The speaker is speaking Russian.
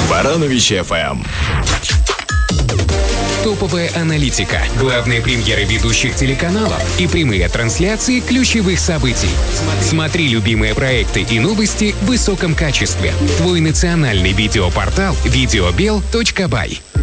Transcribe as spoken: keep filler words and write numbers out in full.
Баранович эф эм. Топовая аналитика, главные премьеры ведущих телеканалов и прямые трансляции ключевых событий. Смотри любимые проекты и новости в высоком качестве. Твой национальный видеопортал видеобел точка бай.